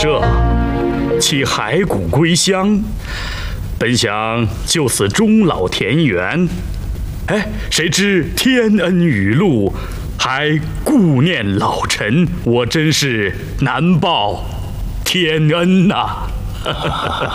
社，弃骸骨归乡，本想就此终老田园。谁知天恩雨露，还顾念老臣，我真是难报天恩呐！